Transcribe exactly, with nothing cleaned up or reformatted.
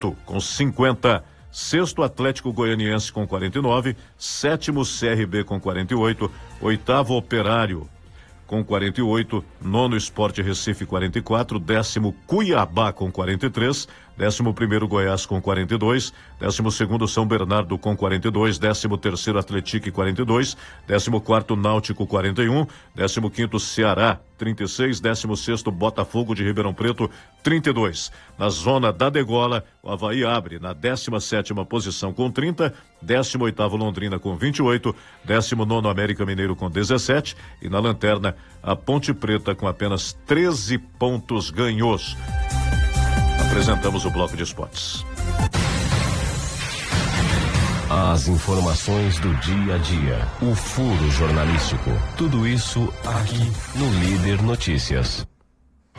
com cinquenta. Sexto, Atlético Goianiense com quarenta e nove. Sétimo, C R B com quarenta e oito. Oitavo, Operário com quarenta e oito. Nono, Sport Recife quarenta e quatro. Décimo, Cuiabá com quarenta e três. Décimo primeiro, Goiás com quarenta e dois. Décimo segundo, São Bernardo com quarenta e dois. Décimo terceiro, Atlético quarenta e dois. Décimo quarto, Náutico quarenta e um. Décimo quinto, Ceará trinta e seis. Décimo sexto, Botafogo de Ribeirão Preto trinta e dois. Na zona da degola, o Avaí abre na décima sétima posição com trinta. Décimo oitavo, Londrina com vinte e oito. Décimo nono, América Mineiro com dezessete. E na lanterna, a Ponte Preta com apenas treze pontos ganhos. Apresentamos o bloco de esportes. As informações do dia a dia, o furo jornalístico, tudo isso aqui no Líder Notícias.